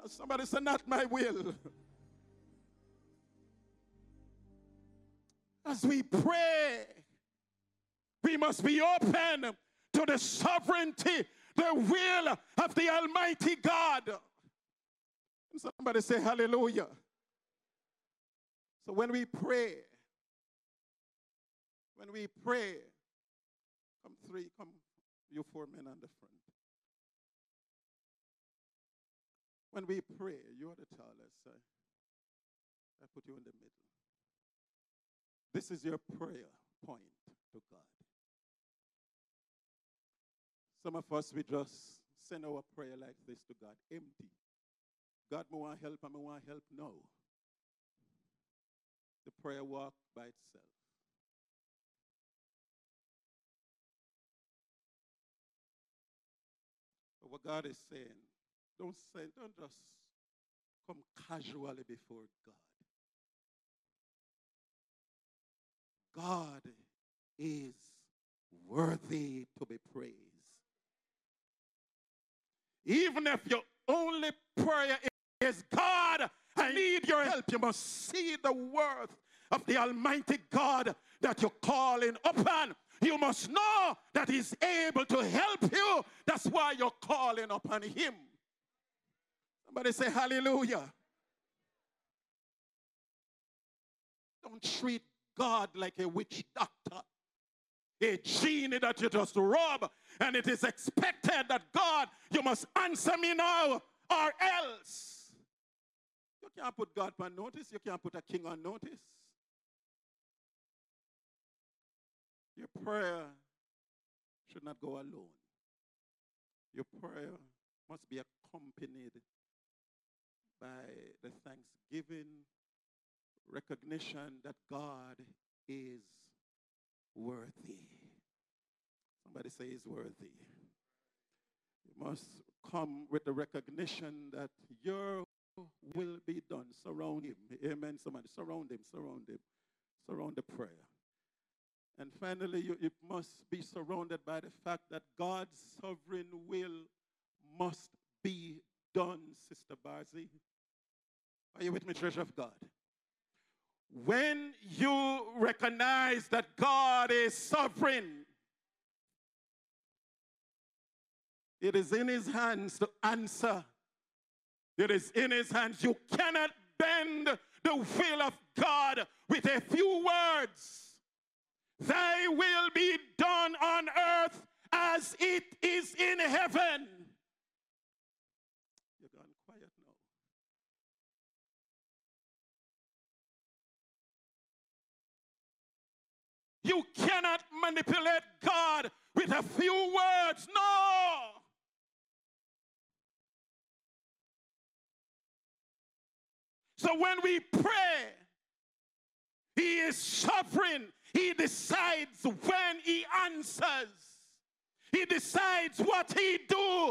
Somebody say, not my will. As we pray, we must be open to the sovereignty, the will of the Almighty God. Somebody say hallelujah. So when we pray, come you four men on the front. When we pray, you are the tallest. I put you in the middle. This is your prayer point to God. Some of us, we just send our prayer like this to God, empty. God, I want help, and I want help now. The prayer walk by itself. But what God is saying, don't just come casually before God. God is worthy to be praised. Even if your only prayer is, God, I need your help, you must see the worth of the Almighty God that you're calling upon. You must know that He's able to help you. That's why you're calling upon Him. Somebody say hallelujah. Don't treat God like a witch doctor, a genie that you just rob, and it is expected that God, you must answer me now or else. You can't put God on notice. You can't put a king on notice. Your prayer should not go alone. Your prayer must be accompanied by the thanksgiving, recognition that God is worthy. Somebody say He's worthy. You must come with the recognition that your will be done. Surround Him. Amen. Somebody surround Him, surround Him. Surround the prayer. And finally, you must be surrounded by the fact that God's sovereign will must be done, Sister Barzi. Are you with me, Church of God? When you recognize that God is sovereign, it is in His hands to answer. It is in His hands. You cannot bend the will of God with a few words. Thy will be done on earth as it is in heaven. You're gone quiet now. You cannot manipulate God with a few words. No. So when we pray, He is sovereign. He decides when He answers. He decides what He do.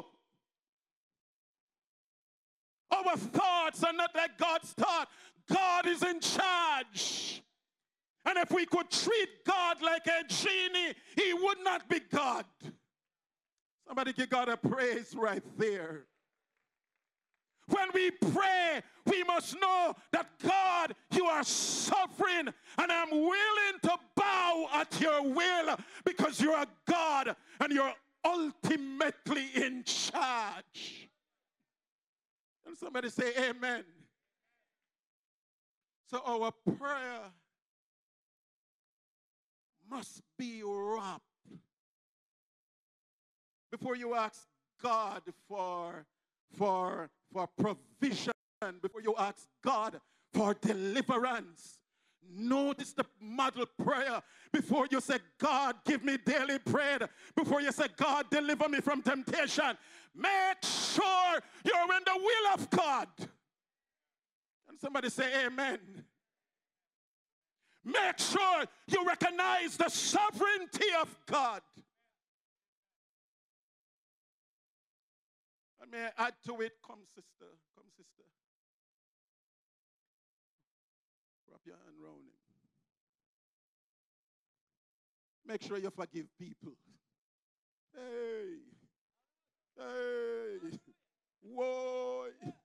Our thoughts are not like God's thought. God is in charge. And if we could treat God like a genie, He would not be God. Somebody give God a praise right there. When we pray, we must know that God, you are sovereign, and I'm willing to bow at your will because you are God and you're ultimately in charge. And somebody say amen. So our prayer must be wrapped. Before you ask God for provision, before you ask God for deliverance, notice the model prayer. Before you say, God, give me daily bread, before you say, God, deliver me from temptation, make sure you're in the will of God. And somebody say amen. Make sure you recognize the sovereignty of God. And may I add to it, come sister, come sister. Wrap your hand around him. Make sure you forgive people. Hey, hey, whoa.